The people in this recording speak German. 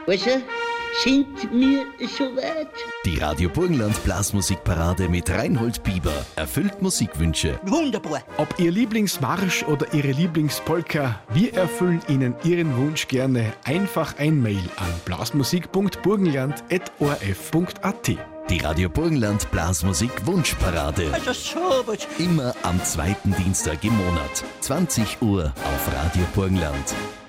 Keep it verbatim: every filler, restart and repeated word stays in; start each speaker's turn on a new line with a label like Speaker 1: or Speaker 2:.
Speaker 1: Also, sind wir soweit?
Speaker 2: Die Radio Burgenland Blasmusikparade mit Reinhold Bieber erfüllt Musikwünsche.
Speaker 1: Wunderbar.
Speaker 3: Ob Ihr Lieblingsmarsch oder Ihre Lieblingspolka, wir erfüllen Ihnen Ihren Wunsch gerne. Einfach ein Mail an blasmusik punkt burgenland at o r f punkt a t.
Speaker 2: Die Radio Burgenland Blasmusik Wunschparade.
Speaker 1: Also sowas.
Speaker 2: Immer am zweiten Dienstag im Monat. zwanzig Uhr auf Radio Burgenland.